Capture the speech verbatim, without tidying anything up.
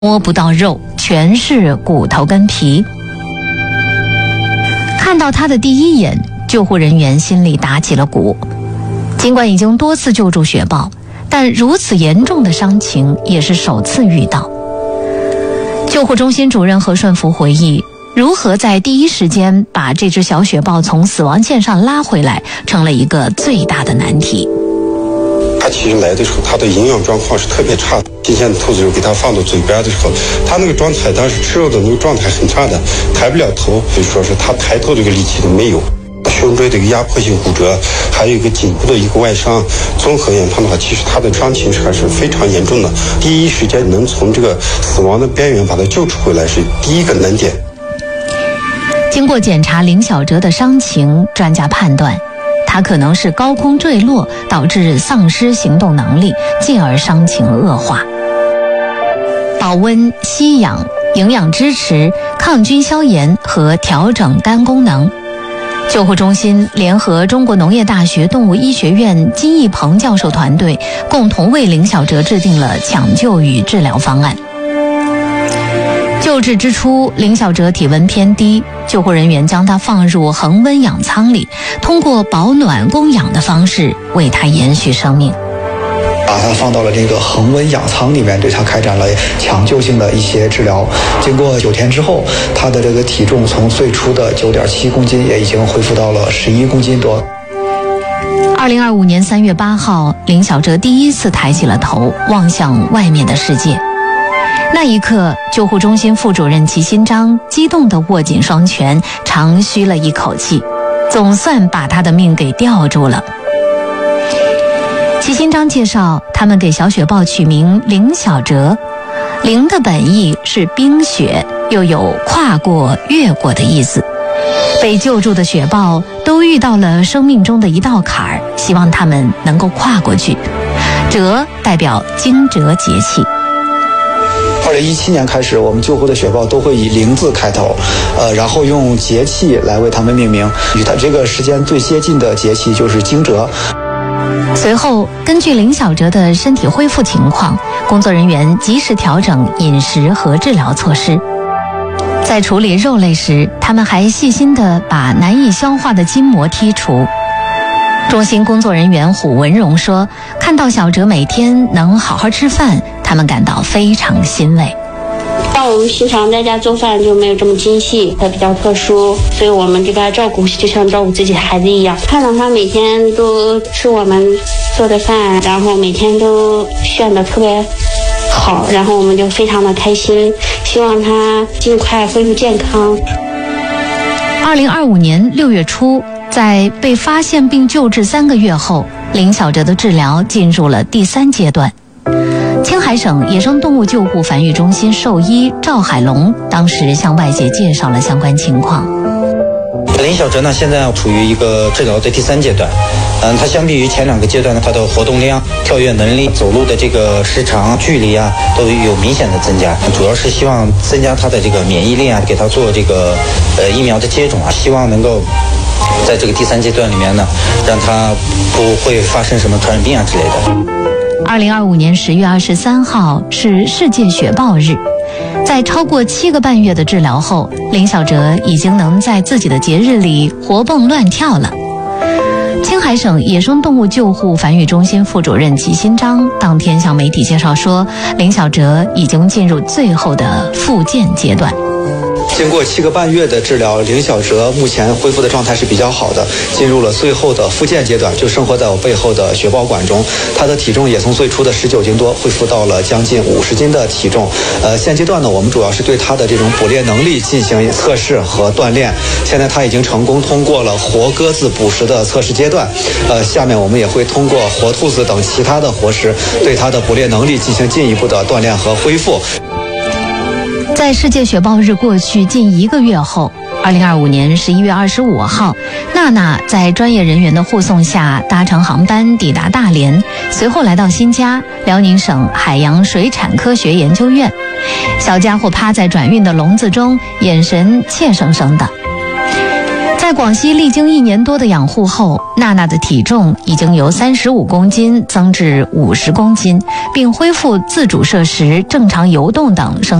摸不到肉，全是骨头跟皮。看到他的第一眼，救护人员心里打起了鼓。尽管已经多次救助雪豹，但如此严重的伤情也是首次遇到。救护中心主任何顺福回忆，如何在第一时间把这只小雪豹从死亡线上拉回来，成了一个最大的难题。 它其实来的时候，它的营养状况是特别差的。新鲜的兔子肉给它放到嘴边的时候，它那个状态当时吃肉的那个状态很差的，抬不了头，所以说是它抬头这个力气都没有。胸椎的一个压迫性骨折，还有一个颈部的一个外伤，综合研判的话，其实它的伤情还是非常严重的。第一时间能从这个死亡的边缘把它救出回来，是第一个难点。 经过检查林小哲的伤情，专家判断他可能是高空坠落导致丧失行动能力，进而伤情恶化。保温、吸氧、营养支持、抗菌消炎和调整肝功能。救护中心联合中国农业大学动物医学院金义鹏教授团队，共同为林小哲制定了抢救与治疗方案。救治之初，林小哲体温偏低，救护人员将他放入恒温氧舱里，通过保暖供氧的方式为他延续生命。 把它放到了这个恒温氧舱里面，对它开展了抢救性的一些治疗。经过九天之后，它的这个体重从最初的九点七公斤也已经恢复到了十一公斤多。 二零二五年三月八号，林小哲第一次抬起了头，望向外面的世界。那一刻，救护中心副主任齐新章激动地握紧双拳，长吁了一口气，总算把他的命给吊住了。齐新章介绍，他们给小雪豹取名林小哲，林的本意是冰雪，又有跨过、越过的意思。被救助的雪豹都遇到了生命中的一道坎儿，希望他们能够跨过去。哲代表惊蛰节气。 二零一七年开始，我们救护的雪豹都会以零字开头，呃，然后用节气来为它们命名。与它这个时间最接近的节气就是惊蛰。 随后，根据林小哲的身体恢复情况，工作人员及时调整饮食和治疗措施。在处理肉类时，他们还细心地把难以消化的筋膜剔除。中心工作人员虎文荣说，看到小哲每天能好好吃饭，他们感到非常欣慰。 像我们平常在家做饭就没有这么精细，它比较特殊，所以我们这个照顾就像照顾自己的孩子一样。看到他每天都吃我们做的饭，然后每天都炫得特别好，然后我们就非常的开心，希望他尽快恢复健康。 二零二五年六月初，在被发现并救治三个月后，林小哲的治疗进入了第三阶段。青海省野生动物救护繁育中心兽医赵海龙当时向外界介绍了相关情况。 林小哲呢，现在处于一个治疗的第三阶段。嗯，他相比于前两个阶段呢，他的活动量、跳跃能力、走路的这个时长、距离啊，都有明显的增加。主要是希望增加他的这个免疫力啊，给他做这个呃疫苗的接种啊，希望能够在这个第三阶段里面呢，让他不会发生什么传染病啊之类的。 二零二五年十月二十三号是世界雪豹日，在超过七个半月的治疗后，林小哲已经能在自己的节日里活蹦乱跳了。青海省野生动物救护繁育中心副主任齐新章当天向媒体介绍说，林小哲已经进入最后的复健阶段。 经过七个半月的治疗，林小哲目前恢复的状态是比较好的，进入了最后的复健阶段，就生活在我背后的雪豹馆中。他的体重也从最初的十九斤多恢复到了将近五十斤的体重。呃，现阶段呢，我们主要是对他的这种捕猎能力进行测试和锻炼。现在他已经成功通过了活鸽子捕食的测试阶段。呃，下面我们也会通过活兔子等其他的活食，对他的捕猎能力进行进一步的锻炼和恢复。 在世界雪豹日过去近一个月后，二零二五年十一月二十五号，娜娜在专业人员的护送下搭乘航班抵达大连，随后来到新家辽宁省海洋水产科学研究院。小家伙趴在转运的笼子中，眼神怯生生的。在在广西历经一年多的养护后，娜娜的体重已经由三十五公斤增至五十公斤，并恢复自主摄食、正常游动等生